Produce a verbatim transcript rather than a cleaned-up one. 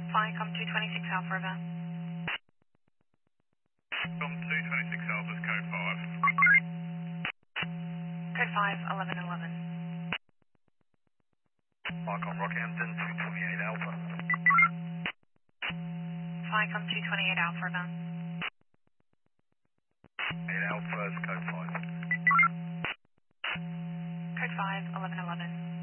Flycom two twenty-six Alpha River. Com two twenty-six Alpha's code five. Code five, eleven eleven. Flycom Rockhampton two twenty-eight Alpha. Flycom two twenty-eight Alpha River. eight Alpha's code five. Code five, eleven eleven.